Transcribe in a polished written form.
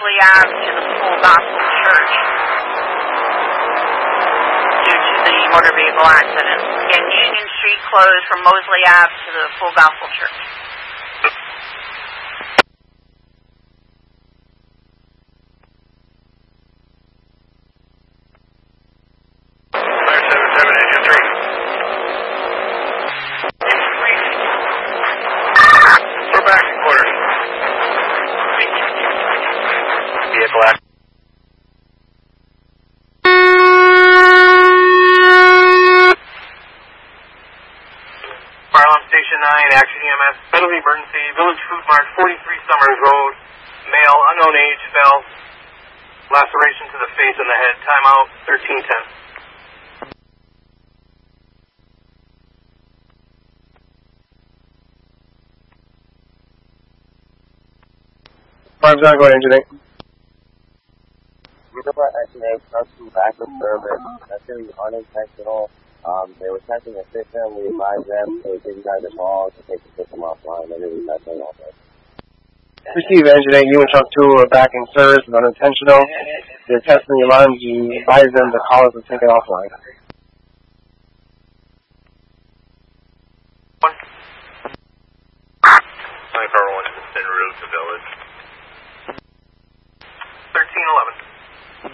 Mosley Ave to the Full Gospel Church due to the motor vehicle accident. Again, Union Street closed from Mosley Ave to the Full Gospel Church. Station 9, Action EMS, Metal Emergency, Village Food Mart, 43 Summers Road, male, unknown age, fell, laceration to the face and the head, timeout, 1310. Five John, go ahead, Engine 8. We know about Action 8, trucks from back of service, that's going to be unintentional. They were testing the system. We advised them, so we give you guys a call to take the system offline. They're going to be testing all day. Receive Engine 8, you and Truck 2 are back in service. It's unintentional. They're testing the alarms. You advise them to call us and take it offline. 24-1 is en route to Village. 1311.